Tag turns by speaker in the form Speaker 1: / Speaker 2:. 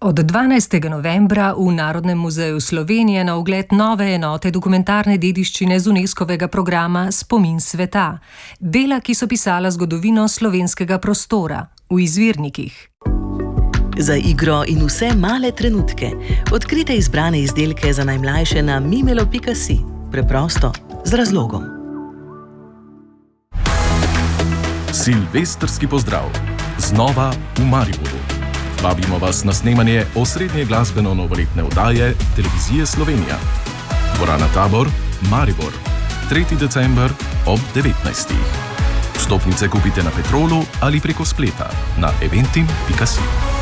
Speaker 1: Od 12. novembra v Narodnem muzeju Slovenije na ogled nove enote dokumentarne dediščine z UNESCO-vega programa Spomin sveta. Dela, ki so pisala zgodovino slovenskega prostora v izvirnikih.
Speaker 2: Za igro in vse male trenutke. Odkrite izbrane izdelke za najmlajše na mimelo.si. Preprosto, z razlogom.
Speaker 3: Silvestrski pozdrav. Znova v Mariboru. Vabimo vas na snemanje osrednje glasbeno-novoletne oddaje Televizije Slovenija. Dvorana Tabor, Maribor. 3. december ob 19. Vstopnice kupite na Petrolu ali preko spleta na eventim.si.